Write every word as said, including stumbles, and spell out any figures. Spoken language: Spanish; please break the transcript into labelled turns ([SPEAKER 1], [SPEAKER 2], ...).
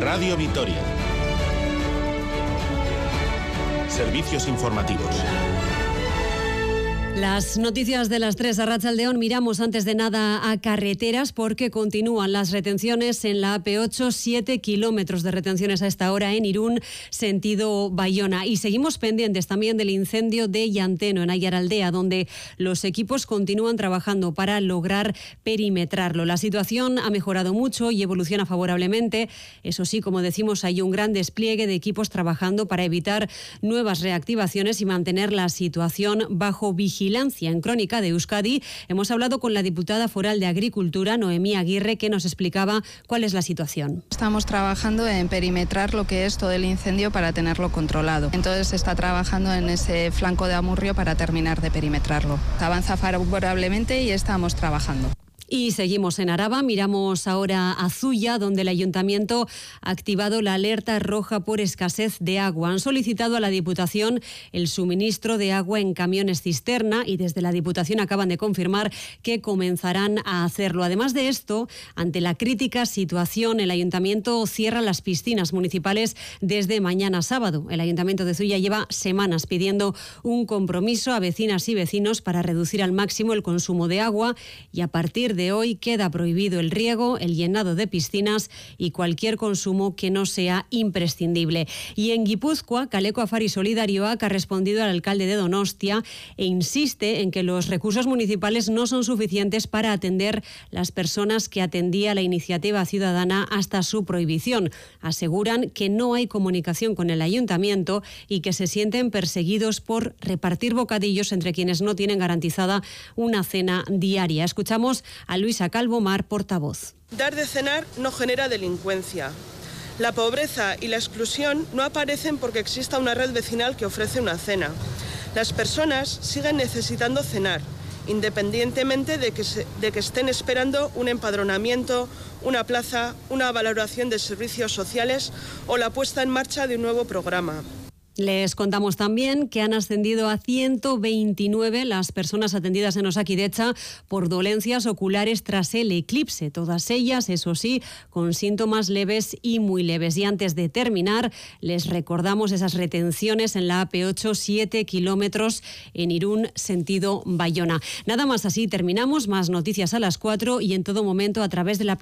[SPEAKER 1] Radio Vitoria. Servicios informativos.
[SPEAKER 2] Las noticias de las tres a Arratsaldeon. Miramos antes de nada a carreteras porque continúan las retenciones en la A P ocho, siete kilómetros de retenciones a esta hora en Irún, sentido Bayona. Y seguimos pendientes también del incendio de Llanteno, en Aiaraldea, donde los equipos continúan trabajando para lograr perimetrarlo. La situación ha mejorado mucho y evoluciona favorablemente. Eso sí, como decimos, hay un gran despliegue de equipos trabajando para evitar nuevas reactivaciones y mantener la situación bajo vigilancia. En Crónica de Euskadi hemos hablado con la diputada foral de Agricultura, Noemí Aguirre, que nos explicaba cuál es la situación.
[SPEAKER 3] Estamos trabajando en perimetrar lo que es todo el incendio para tenerlo controlado. Entonces se está trabajando en ese flanco de Amurrio para terminar de perimetrarlo. Avanza favorablemente y estamos trabajando.
[SPEAKER 2] Y seguimos en Araba, miramos ahora a Zuya, donde el Ayuntamiento ha activado la alerta roja por escasez de agua. Han solicitado a la Diputación el suministro de agua en camiones cisterna y desde la Diputación acaban de confirmar que comenzarán a hacerlo. Además de esto, ante la crítica situación, el Ayuntamiento cierra las piscinas municipales desde mañana sábado. El Ayuntamiento de Zuya lleva semanas pidiendo un compromiso a vecinas y vecinos para reducir al máximo el consumo de agua y a partir de hoy queda prohibido el riego, el llenado de piscinas y cualquier consumo que no sea imprescindible. Y en Guipúzcoa, Kaleko Afari Solidarioak ha respondido al alcalde de Donostia e insiste en que los recursos municipales no son suficientes para atender las personas que atendía la iniciativa ciudadana hasta su prohibición. Aseguran que no hay comunicación con el ayuntamiento y que se sienten perseguidos por repartir bocadillos entre quienes no tienen garantizada una cena diaria. Escuchamos a Luisa Calvomar, portavoz.
[SPEAKER 4] Dar de cenar no genera delincuencia. La pobreza y la exclusión no aparecen porque exista una red vecinal que ofrece una cena. Las personas siguen necesitando cenar, independientemente de que, se, de que estén esperando un empadronamiento, una plaza, una valoración de servicios sociales o la puesta en marcha de un nuevo programa.
[SPEAKER 2] Les contamos también que han ascendido a ciento veintinueve las personas atendidas en Osakidetza por dolencias oculares tras el eclipse. Todas ellas, eso sí, con síntomas leves y muy leves. Y antes de terminar, les recordamos esas retenciones en la A P ocho, siete kilómetros en Irún, sentido Bayona. Nada más, así terminamos. Más noticias a las cuatro y en todo momento a través de la